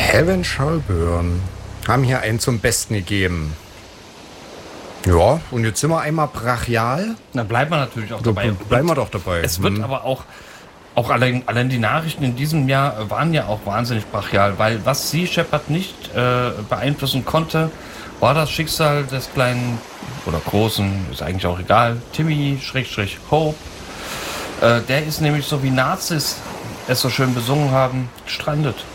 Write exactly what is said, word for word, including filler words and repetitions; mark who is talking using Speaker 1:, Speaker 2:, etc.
Speaker 1: Heaven Shall Burn haben hier einen zum Besten gegeben. Ja, und jetzt sind wir einmal brachial.
Speaker 2: Dann bleiben wir natürlich auch
Speaker 1: Da
Speaker 2: dabei.
Speaker 1: bleiben wir doch dabei.
Speaker 2: Es wird
Speaker 1: Hm.
Speaker 2: aber auch, auch allein, allein die Nachrichten in diesem Jahr waren ja auch wahnsinnig brachial, weil was Sea Shepherd nicht äh, beeinflussen konnte, war das Schicksal des kleinen oder großen, ist eigentlich auch egal, Timmy Schrägstrich Hope. Äh, der ist nämlich so wie Nazis es so schön besungen haben, gestrandet.